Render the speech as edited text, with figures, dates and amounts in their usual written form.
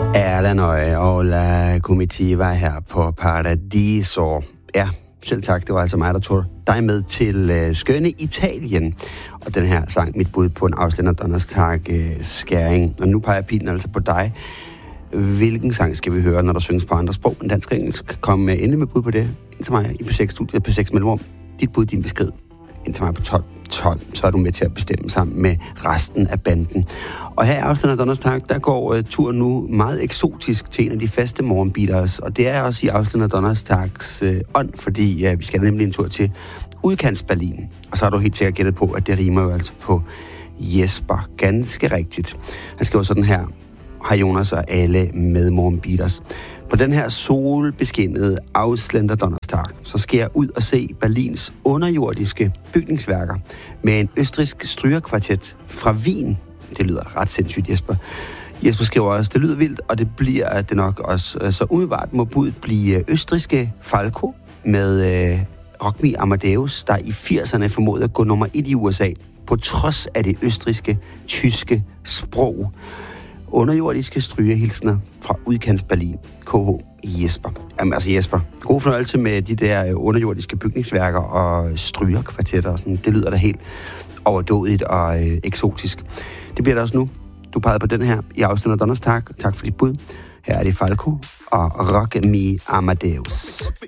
Erlanøje og La Comitiva her på Paradiso. Ja, selv tak. Det var altså mig, der tog dig med til skønne Italien. Og den her sang, mit bud på en afslænder Donnerstag skæring. Og nu peger pilen altså på dig. Hvilken sang skal vi høre, når der synges på andre sprog end dansk og engelsk? Kom endelig med bud på det. Ind til mig i P6-studiet, P6 Mellemrum. Dit bud, din besked. Ind til mig på 12. Så er du med til at bestemme sammen med resten af banden. Og her i Afslutter Donnerstag, der går turen nu meget eksotisk til en af de faste morgenbeaters. Og det er også i Afslutter Donnerstags ånd, fordi vi skal nemlig en tur til udkants Berlin. Og så har du helt sikkert gættet på, at det rimer jo altså på Jesper. Ganske rigtigt. Han skriver sådan her. Hej Jonas og alle med morgenbeaters. På den her solbeskinnede Ausländer Donnerstag, så skal jeg ud og se Berlins underjordiske bygningsværker med en østrigsk strygerkvartet fra Wien. Det lyder ret sindssygt, Jesper. Jesper skriver også, det lyder vildt, og det bliver det nok også. Så umiddelbart må budet blive østrigske Falco med Rock Me Amadeus, der i 80'erne formåede at gå nummer 1 i USA, på trods af det østrigske, tyske sprog. Underjordiske strygerhilsner fra udkants Berlin. KH Jesper. Jamen altså Jesper, god fornøjelse med de der underjordiske bygningsværker og strygerkvartetter og sådan. Det lyder da helt overdådigt og eksotisk. Det bliver det også nu. Du pegede på den her i Afslutter Donnerstag. Tak for dit bud. Her er det Falco og Rock Me Amadeus.